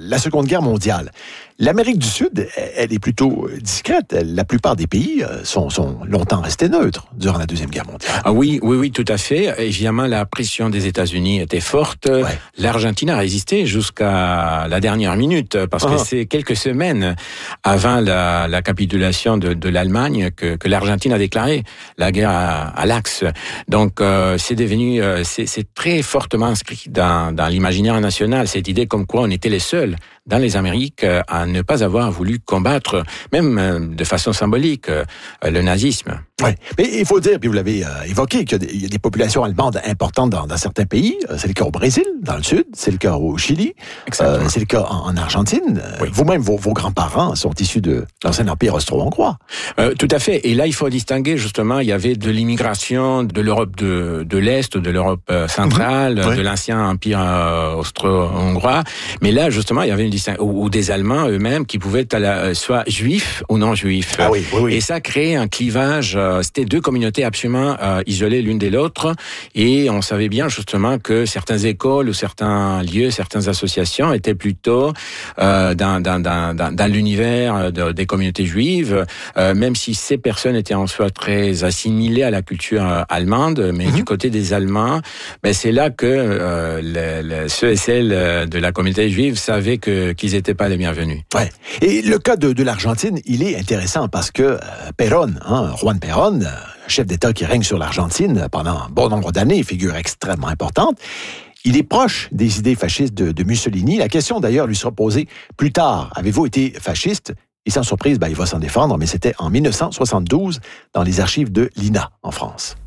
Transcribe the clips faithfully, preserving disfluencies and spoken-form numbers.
la Seconde Guerre mondiale. L'Amérique du Sud, elle est plutôt discrète. La plupart des pays sont, sont longtemps restés neutres durant la Deuxième Guerre mondiale. Ah oui, oui, oui, tout à fait. Évidemment, la pression des États-Unis était forte. Ouais. L'Argentine a résisté jusqu'à la dernière minute, parce ah. que c'est quelques semaines avant la, la capitulation de, de l'Allemagne que, que l'Argentine a déclaré la guerre à, à l'Axe. Donc, euh, c'est devenu, euh, c'est, c'est très fortement inscrit dans, dans l'imaginaire national, cette idée comme quoi on était les seuls dans les Amériques à ne pas avoir voulu combattre, même de façon symbolique, le nazisme. Oui, mais il faut dire, puis vous l'avez euh, évoqué, qu'il y a, des, il y a des populations allemandes importantes dans, dans certains pays. C'est le cas au Brésil, dans le sud, c'est le cas au Chili, euh, c'est le cas en, en Argentine. Oui. Vous-même, vos, vos grands-parents sont issus de l'ancien empire austro-hongrois. Euh, tout à fait. Et là, il faut distinguer, justement, il y avait de l'immigration de l'Europe de, de l'Est, de l'Europe centrale, mmh. oui. de l'ancien empire euh, austro-hongrois. Mais là, justement, il y avait une distinction, ou, ou des Allemands eux-mêmes qui pouvaient être euh, soit juifs ou non juifs. Ah oui, oui, oui. Et ça créait un clivage. C'était deux communautés absolument euh, isolées l'une de l'autre, et on savait bien justement que certaines écoles ou certains lieux, certaines associations étaient plutôt euh, dans, dans, dans, dans, dans l'univers de, des communautés juives, euh, même si ces personnes étaient en soi très assimilées à la culture euh, allemande, mais mm-hmm. du côté des Allemands, ben c'est là que euh, le, le, ceux et celles de la communauté juive savaient que qu'ils n'étaient pas les bienvenus. Ouais. Et le cas de, de l'Argentine, il est intéressant parce que euh, Perón, hein, Juan Perón, chef d'État qui règne sur l'Argentine pendant un bon nombre d'années, figure extrêmement importante, il est proche des idées fascistes de, de Mussolini. La question d'ailleurs lui sera posée plus tard. Avez-vous été fasciste? Et sans surprise, ben, il va s'en défendre, mais c'était en dix-neuf cent soixante-douze dans les archives de l'I N A en France.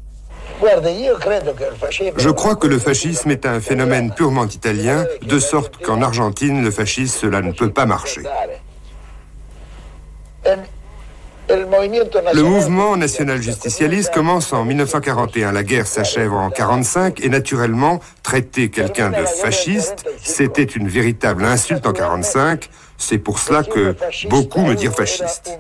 Je crois que le fascisme est un phénomène purement italien, de sorte qu'en Argentine, le fascisme, cela ne peut pas marcher. Le mouvement national-justicialiste commence en dix-neuf cent quarante et un. La guerre s'achève en quarante-cinq et naturellement, traiter quelqu'un de fasciste, c'était une véritable insulte en quarante-cinq. C'est pour cela que beaucoup me dirent fasciste.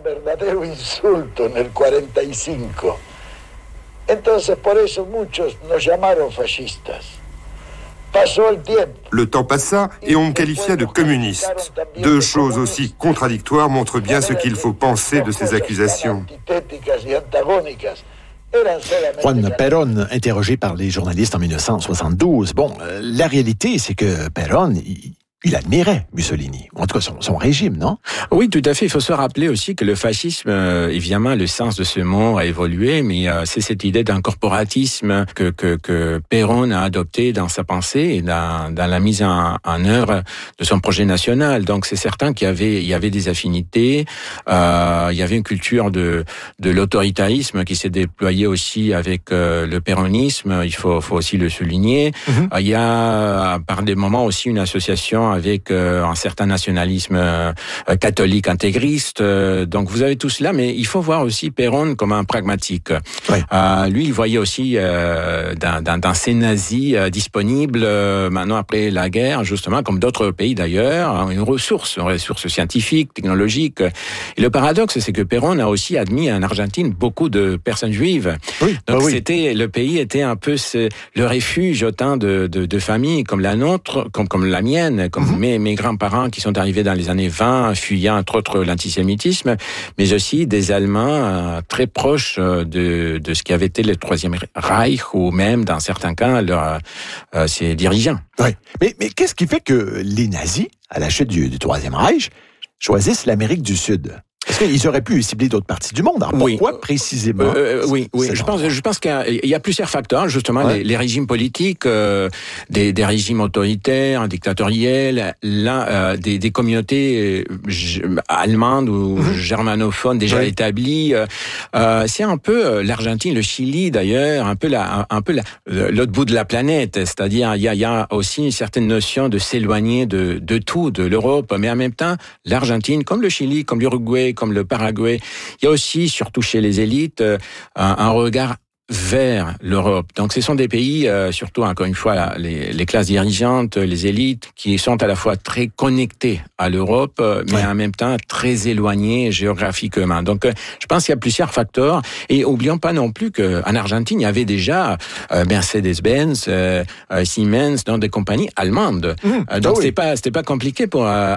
Le temps passa et on me qualifia de communiste. Deux choses aussi contradictoires montrent bien ce qu'il faut penser de ces accusations. Juan Perón, interrogé par les journalistes en dix-neuf cent soixante-douze. Bon, euh, la réalité, c'est que Perón, il, il admirait Mussolini, en tout cas son, son régime, non? Oui, tout à fait. Il faut se rappeler aussi que le fascisme, euh, évidemment, le sens de ce mot a évolué, mais euh, c'est cette idée d'un corporatisme que, que, que Perón a adopté dans sa pensée et dans, dans la mise en, en œuvre de son projet national. Donc, c'est certain qu'il y avait, il y avait des affinités, euh, il y avait une culture de, de l'autoritarisme qui s'est déployée aussi avec euh, le péronisme, il faut, faut aussi le souligner. Mm-hmm. Euh, il y a, par des moments aussi, une association avec euh, un certain nationalisme euh, catholique intégriste. Euh, donc vous avez tout cela, mais il faut voir aussi Perón comme un pragmatique. Oui. Euh, lui, il voyait aussi euh, dans, dans, dans ces nazis euh, disponibles euh, maintenant après la guerre, justement, comme d'autres pays d'ailleurs, une ressource, une ressource scientifique, technologique. Et le paradoxe, c'est que Perón a aussi admis en Argentine beaucoup de personnes juives. Oui. Donc bah oui. c'était le pays était un peu ce, le refuge autant de, de, de familles comme la nôtre, comme, comme la mienne, comme mmh. mes, mes grands-parents qui sont arrivés dans les années vingt, fuyant entre autres l'antisémitisme, mais aussi des Allemands euh, très proches de, de ce qui avait été le Troisième Reich, ou même, dans certains cas, leur, euh, ses dirigeants. Oui, mais, mais qu'est-ce qui fait que les nazis, à la chute du, du Troisième Reich, choisissent l'Amérique du Sud? Est-ce qu'ils auraient pu cibler d'autres parties du monde? Alors pourquoi oui. précisément? euh, Oui, oui. Je pense, je pense qu'il y a plusieurs facteurs. Justement, ouais. les, les régimes politiques, euh, des, des régimes autoritaires, dictatoriels, là, euh, des, des communautés euh, allemandes ou mmh. germanophones déjà ouais. établies. Euh, c'est un peu euh, l'Argentine, le Chili d'ailleurs, un peu la, un peu la, l'autre bout de la planète. C'est-à-dire, il y a, il y a aussi une certaine notion de s'éloigner de, de tout, de l'Europe, mais en même temps, l'Argentine, comme le Chili, comme l'Uruguay, comme le Paraguay, il y a aussi, surtout chez les élites, un, un regard vers l'Europe. Donc ce sont des pays, euh, surtout encore une fois, les, les classes dirigeantes, les élites, qui sont à la fois très connectées à l'Europe, mais ouais. en même temps très éloignées géographiquement. Donc euh, je pense qu'il y a plusieurs facteurs. Et oublions pas non plus qu'en Argentine, il y avait déjà euh, Mercedes-Benz, euh, Siemens, dans des compagnies allemandes. Mmh, euh, donc ah oui. c'était pas c'était pas compliqué pour euh,